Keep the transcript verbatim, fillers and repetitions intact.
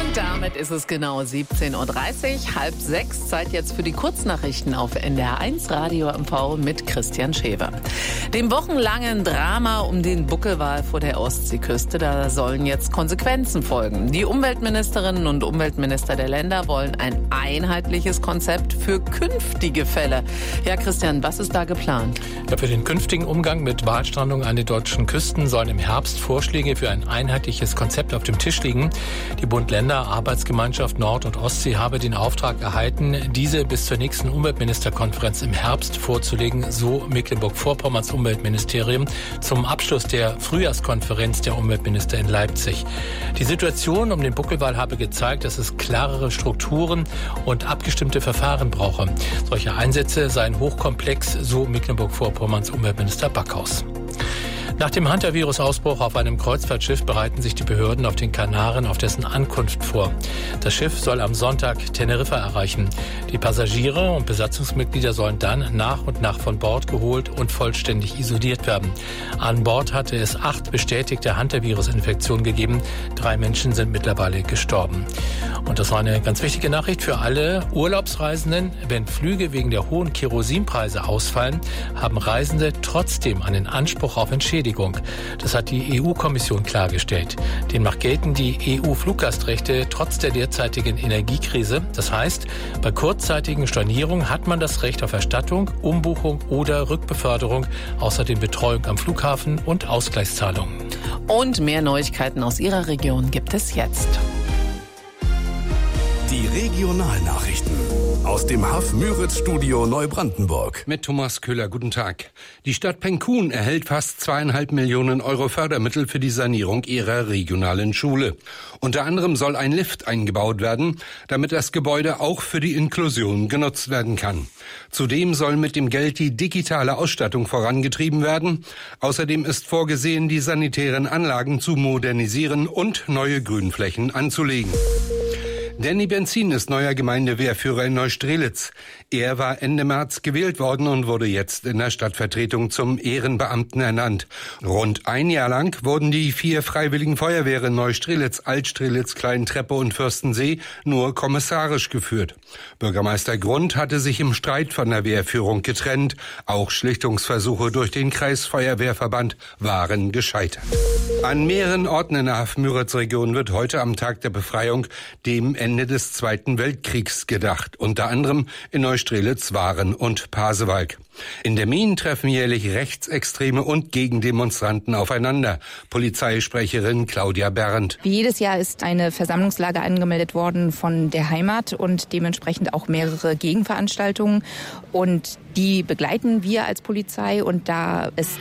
Und damit ist es genau siebzehn Uhr dreißig, halb sechs. Zeit jetzt für die Kurznachrichten auf N D R eins Radio M V mit Christian Schewe. Dem wochenlangen Drama um den Buckelwal vor der Ostseeküste, da sollen jetzt Konsequenzen folgen. Die Umweltministerinnen und Umweltminister der Länder wollen ein einheitliches Konzept für künftige Fälle. Ja, Christian, was ist da geplant? Ja, für den künftigen Umgang mit Walstrandungen an den deutschen Küsten sollen im Herbst Vorschläge für ein einheitliches Konzept auf dem Tisch liegen. Die Bund-Länder-Arbeitsgemeinschaft Nord- und Ostsee habe den Auftrag erhalten, diese bis zur nächsten Umweltministerkonferenz im Herbst vorzulegen, so Mecklenburg-Vorpommerns Umweltministerium zum Abschluss der Frühjahrskonferenz der Umweltminister in Leipzig. Die Situation um den Buckelwal habe gezeigt, dass es klarere Strukturen und abgestimmte Verfahren brauche. Solche Einsätze seien hochkomplex, so Mecklenburg-Vorpommerns Umweltminister Backhaus. Nach dem Hunter-Virus-Ausbruch auf einem Kreuzfahrtschiff bereiten sich die Behörden auf den Kanaren auf dessen Ankunft vor. Das Schiff soll am Sonntag Teneriffa erreichen. Die Passagiere und Besatzungsmitglieder sollen dann nach und nach von Bord geholt und vollständig isoliert werden. An Bord hatte es acht bestätigte Hunter-Virus-Infektionen gegeben. Drei Menschen sind mittlerweile gestorben. Und das war eine ganz wichtige Nachricht für alle Urlaubsreisenden. Wenn Flüge wegen der hohen Kerosinpreise ausfallen, haben Reisende trotzdem einen Anspruch auf Entschädigung. Das hat die E U-Kommission klargestellt. Demnach gelten die E U-Fluggastrechte trotz der derzeitigen Energiekrise. Das heißt, bei kurzzeitigen Stornierungen hat man das Recht auf Erstattung, Umbuchung oder Rückbeförderung, außerdem Betreuung am Flughafen und Ausgleichszahlungen. Und mehr Neuigkeiten aus Ihrer Region gibt es jetzt. Die Regionalnachrichten aus dem Haff-Müritz-Studio Neubrandenburg. Mit Thomas Köhler, guten Tag. Die Stadt Penkun erhält fast zweieinhalb Millionen Euro Fördermittel für die Sanierung ihrer regionalen Schule. Unter anderem soll ein Lift eingebaut werden, damit das Gebäude auch für die Inklusion genutzt werden kann. Zudem soll mit dem Geld die digitale Ausstattung vorangetrieben werden. Außerdem ist vorgesehen, die sanitären Anlagen zu modernisieren und neue Grünflächen anzulegen. Danny Benzin ist neuer Gemeindewehrführer in Neustrelitz. Er war Ende März gewählt worden und wurde jetzt in der Stadtvertretung zum Ehrenbeamten ernannt. Rund ein Jahr lang wurden die vier freiwilligen Feuerwehren Neustrelitz, Altstrelitz, Kleintreppe und Fürstensee nur kommissarisch geführt. Bürgermeister Grund hatte sich im Streit von der Wehrführung getrennt. Auch Schlichtungsversuche durch den Kreisfeuerwehrverband waren gescheitert. An mehreren Orten in der Haff-Müritz-Region wird heute am Tag der Befreiung dem Ende des Zweiten Weltkriegs gedacht, unter anderem in Neustrelitz, Waren und Pasewalk. In der Minen treffen jährlich Rechtsextreme und Gegendemonstranten aufeinander. Polizeisprecherin Claudia Berndt. Wie jedes Jahr ist eine Versammlungslage angemeldet worden von der Heimat und dementsprechend auch mehrere Gegenveranstaltungen. Und die begleiten wir als Polizei. Und da es